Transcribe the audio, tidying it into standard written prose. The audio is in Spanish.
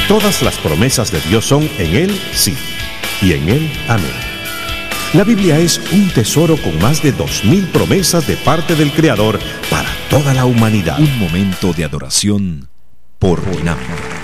Todas las promesas de Dios son en Él sí y en Él amén. La Biblia es un tesoro con más de 2000 promesas de parte del Creador para toda la humanidad. Un momento de adoración por Dinamo.